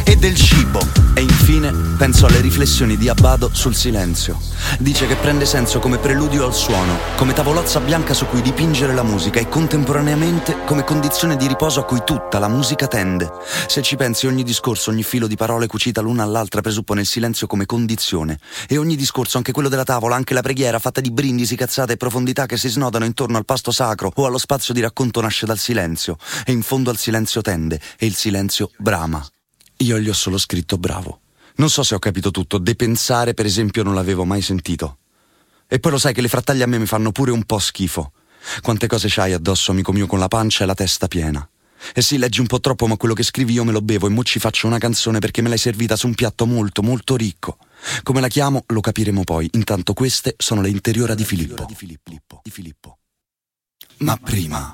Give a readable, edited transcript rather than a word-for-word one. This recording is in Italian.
e del cibo. E infine penso alle riflessioni di Abbado sul silenzio. Dice che prende senso come preludio al suono, come tavolozza bianca su cui dipingere la musica e contemporaneamente come condizione di riposo a cui tutta la musica tende. Se ci pensi, ogni discorso, ogni filo di parole cucita l'una all'altra presuppone il silenzio come condizione. E ogni discorso, anche quello della tavola, anche la preghiera, fatta di brindisi, cazzate e profondità che si snodano intorno al pasto sacro o allo spazio di racconto, nasce dal silenzio. E in fondo al silenzio tende, e il silenzio brama. Io gli ho solo scritto bravo. Non so se ho capito tutto. Depensare, per esempio, non l'avevo mai sentito. E poi lo sai che le frattaglie a me mi fanno pure un po' schifo. Quante cose c'hai addosso, amico mio, con la pancia e la testa piena. E sì, leggi un po' troppo, ma quello che scrivi io me lo bevo e mo ci faccio una canzone perché me l'hai servita su un piatto molto, molto ricco. Come la chiamo lo capiremo poi. Intanto queste sono le interiora di Filippo. Ma prima...